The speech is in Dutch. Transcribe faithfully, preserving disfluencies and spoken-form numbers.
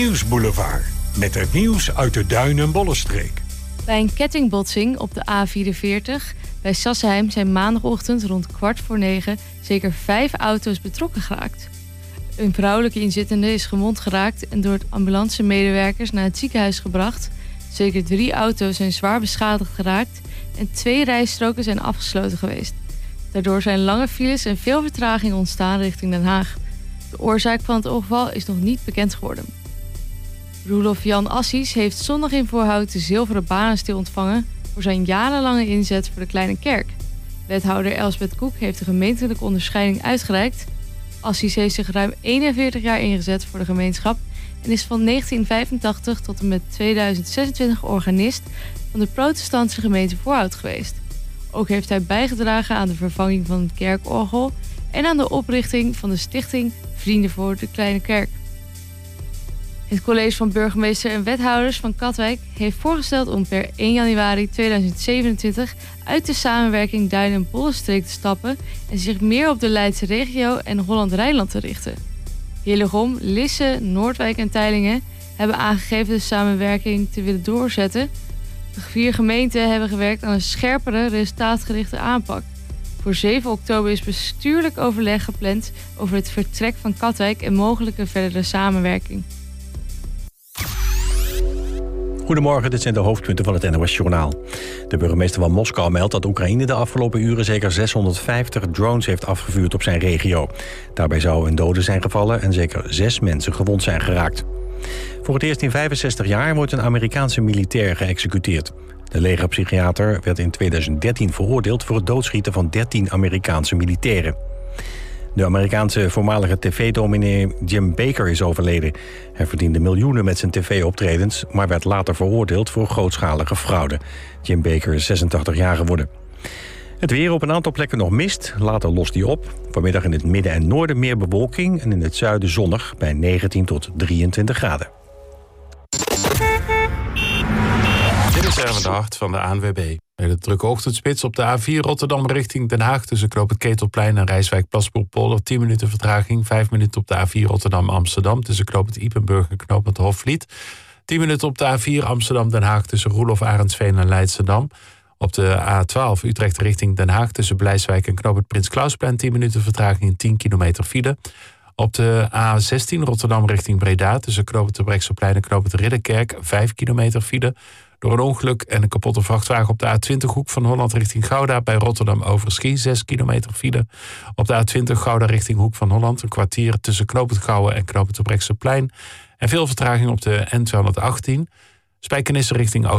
Nieuwsboulevard. Met het nieuws uit de Duin- en Bollenstreek. Bij een kettingbotsing op de A vierenveertig bij Sassenheim zijn maandagochtend rond kwart voor negen zeker vijf auto's betrokken geraakt. Een vrouwelijke inzittende is gewond geraakt en door ambulancemedewerkers naar het ziekenhuis gebracht. Zeker drie auto's zijn zwaar beschadigd geraakt en twee rijstroken zijn afgesloten geweest. Daardoor zijn lange files en veel vertraging ontstaan richting Den Haag. De oorzaak van het ongeval is nog niet bekend geworden. Roelof Jan Assies heeft zondag in Voorhout de zilveren banenstil ontvangen voor zijn jarenlange inzet voor de Kleine Kerk. Wethouder Elsbeth Koek heeft de gemeentelijke onderscheiding uitgereikt. Assies heeft zich ruim eenenveertig jaar ingezet voor de gemeenschap en is van negentien vijfentachtig tot en met tweeduizend zesentwintig organist van de protestantse gemeente Voorhout geweest. Ook heeft hij bijgedragen aan de vervanging van het kerkorgel en aan de oprichting van de stichting Vrienden voor de Kleine Kerk. Het college van burgemeester en wethouders van Katwijk heeft voorgesteld om per één januari tweeduizend zevenentwintig uit de samenwerking Duin- en Bollenstreek te stappen en zich meer op de Leidse regio en Holland-Rijnland te richten. Hillegom, Lisse, Noordwijk en Teylingen hebben aangegeven de samenwerking te willen doorzetten. De vier gemeenten hebben gewerkt aan een scherpere, resultaatgerichte aanpak. Voor zeven oktober is bestuurlijk overleg gepland over het vertrek van Katwijk en mogelijke verdere samenwerking. Goedemorgen, dit zijn de hoofdpunten van het N O S-journaal. De burgemeester van Moskou meldt dat Oekraïne de afgelopen uren zeker zeshonderdvijftig drones heeft afgevuurd op zijn regio. Daarbij zou een dode zijn gevallen en zeker zes mensen gewond zijn geraakt. Voor het eerst in vijfenzestig jaar wordt een Amerikaanse militair geëxecuteerd. De legerpsychiater werd in tweeduizend dertien veroordeeld voor het doodschieten van dertien Amerikaanse militairen. De Amerikaanse voormalige tv-dominee Jim Bakker is overleden. Hij verdiende miljoenen met zijn tv-optredens, maar werd later veroordeeld voor grootschalige fraude. Jim Bakker is zesentachtig jaar geworden. Het weer: op een aantal plekken nog mist, later lost die op. Vanmiddag in het midden en noorden meer bewolking en in het zuiden zonnig bij negentien tot drieëntwintig graden. Dit is Erwin de Hart van de A N W B. De drukke ochtendspits op de A vier Rotterdam richting Den Haag tussen Knoop het Ketelplein en Rijswijk-Plasbroek-Polder tien minuten vertraging. vijf minuten op de A vier Rotterdam-Amsterdam tussen Knoop het Ypenburg en Knoop het Hofvliet. tien minuten op de A vier Amsterdam-Den Haag tussen Roelof Arendsveen en Leidschendam. Op de A twaalf Utrecht richting Den Haag tussen Blijswijk en Knoop het Prins Klausplein tien minuten vertraging en tien kilometer file. Op de A zestien Rotterdam richting Breda tussen Knoop het Terbrechtseplein en Knoop het Ridderkerk vijf kilometer file. Door een ongeluk en een kapotte vrachtwagen op de A twintig hoek van Holland richting Gouda bij Rotterdam Overschie zes kilometer file. Op de A twintig Gouda richting Hoek van Holland een kwartier tussen Knoop het Gouwen en Knoop het Terbrechtseplein. En veel vertraging op de N tweehonderdachttien Spijkenisse richting Oost.